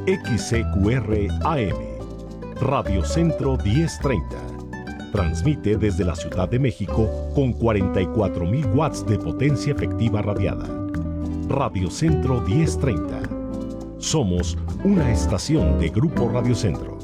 XCQR AM, Radio Centro 1030. Transmite desde la Ciudad de México con 44,000 watts de potencia efectiva radiada. Radio Centro 1030. Somos una estación de Grupo Radio Centro.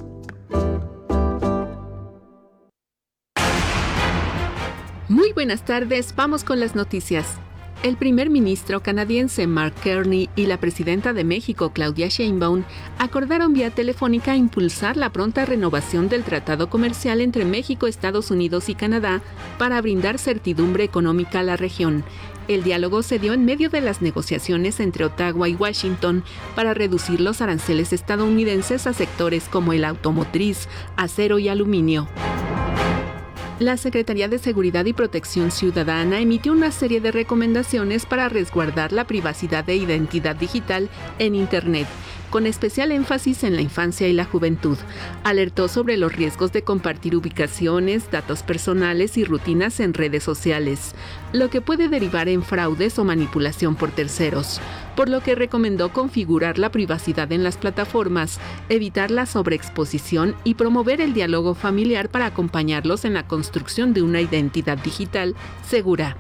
Muy buenas tardes, vamos con las noticias. El primer ministro canadiense Mark Carney y la presidenta de México, Claudia Sheinbaum, acordaron vía telefónica impulsar la pronta renovación del Tratado Comercial entre México, Estados Unidos y Canadá para brindar certidumbre económica a la región. El diálogo se dio en medio de las negociaciones entre Ottawa y Washington para reducir los aranceles estadounidenses a sectores como el automotriz, acero y aluminio. La Secretaría de Seguridad y Protección Ciudadana emitió una serie de recomendaciones para resguardar la privacidad e identidad digital en Internet, con especial énfasis en la infancia y la juventud. Alertó sobre los riesgos de compartir ubicaciones, datos personales y rutinas en redes sociales, lo que puede derivar en fraudes o manipulación por terceros, por lo que recomendó configurar la privacidad en las plataformas, evitar la sobreexposición y promover el diálogo familiar para acompañarlos en la construcción de una identidad digital segura.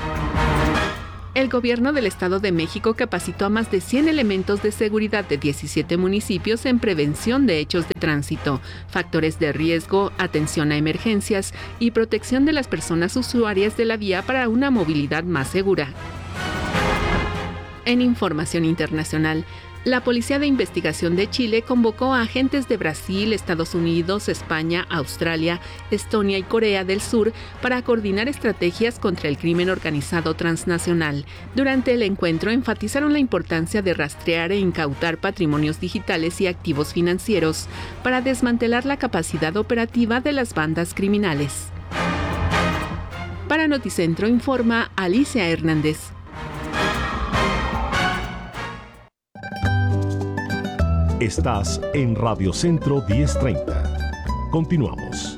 El gobierno del Estado de México capacitó a más de 100 elementos de seguridad de 17 municipios en prevención de hechos de tránsito, factores de riesgo, atención a emergencias y protección de las personas usuarias de la vía para una movilidad más segura. En información internacional, la Policía de Investigación de Chile convocó a agentes de Brasil, Estados Unidos, España, Australia, Estonia y Corea del Sur para coordinar estrategias contra el crimen organizado transnacional. Durante el encuentro enfatizaron la importancia de rastrear e incautar patrimonios digitales y activos financieros para desmantelar la capacidad operativa de las bandas criminales. Para Noticentro informa Alicia Hernández. Estás en Radio Centro 1030. Continuamos.